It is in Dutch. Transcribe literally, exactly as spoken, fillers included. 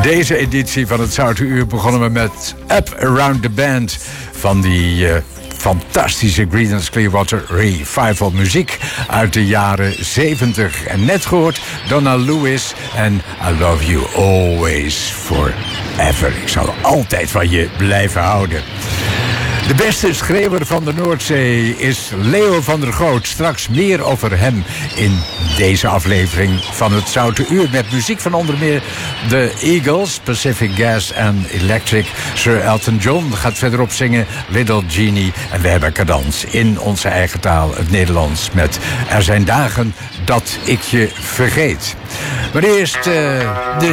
Deze editie van het Zoute Uur begonnen we met Up Around the Band van die uh, fantastische Creedence Clearwater Revival muziek uit de jaren zeventig. En net gehoord Donna Lewis en I Love You Always Forever. Ik zal altijd van je blijven houden. De beste schreeuwer van de Noordzee is Leo van der Goot. Straks meer over hem in deze aflevering van het Zoute Uur. Met muziek van onder meer de Eagles, Pacific Gas en Electric. Sir Elton John gaat verderop zingen Little Genie. En we hebben cadans in onze eigen taal, het Nederlands, met Er zijn dagen dat ik je vergeet. Maar eerst uh, de